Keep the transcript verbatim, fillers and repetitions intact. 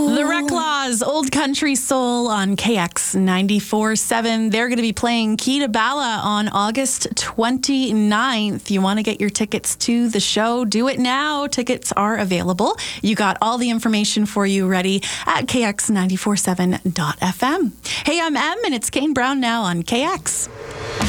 The Reclaws, Old Country Soul on K X ninety-four point seven. They're going to be playing Key to Bala on August twenty-ninth. You want to get your tickets to the show? Do it now. Tickets are available. You got all the information for you ready at K X ninety-four point seven dot F M. Hey, I'm Em, and it's Kane Brown now on K X.